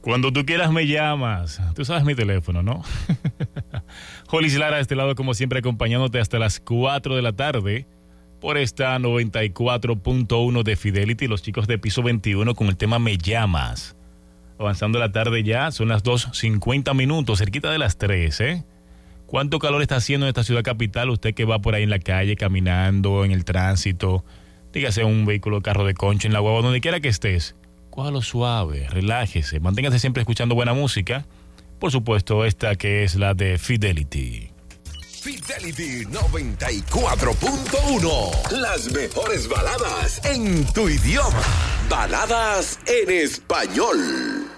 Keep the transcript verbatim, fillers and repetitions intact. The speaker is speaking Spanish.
Cuando tú quieras me llamas. Tú sabes mi teléfono, ¿no? Jolis Lara de este lado, como siempre, acompañándote hasta las cuatro de la tarde por esta noventa y cuatro punto uno de Fidelity. Los chicos de Piso veintiuno con el tema Me Llamas. Avanzando la tarde ya, son las dos cincuenta minutos, cerquita de las tres, ¿eh? ¿Cuánto calor está haciendo en esta ciudad capital? Usted que va por ahí en la calle, caminando, en el tránsito, dígase un vehículo, carro de concho, en la guagua, donde quiera que estés. Cójalo suave, relájese, manténgase siempre escuchando buena música. Por supuesto, esta que es la de Fidelity. Fidelity noventa y cuatro punto uno. Las mejores baladas en tu idioma. Baladas en español.